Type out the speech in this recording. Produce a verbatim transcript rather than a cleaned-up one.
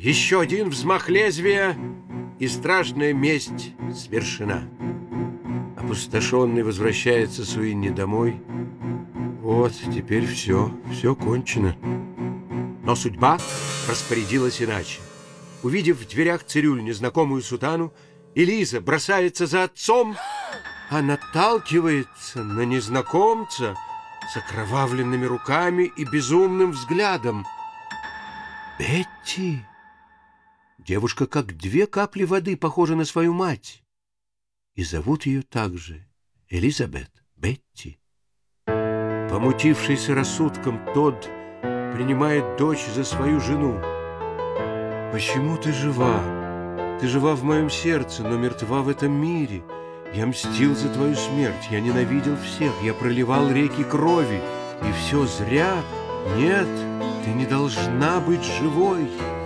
Еще один взмах лезвия, и страшная месть свершена. Опустошенный возвращается Суинни домой. Вот, теперь все, все кончено. Но судьба распорядилась иначе. Увидев в дверях цирюль незнакомую сутану, Элиза бросается за отцом, а наталкивается на незнакомца с окровавленными руками и безумным взглядом. Бетти! Девушка, как две капли воды, похожа на свою мать. И зовут ее также Элизабет, Бетти. Помутившийся рассудком, Тодд принимает дочь за свою жену. Почему ты жива? Ты жива в моем сердце, но мертва в этом мире. Я мстил за твою смерть, я ненавидел всех, я проливал реки крови. И все зря? Нет, ты не должна быть живой.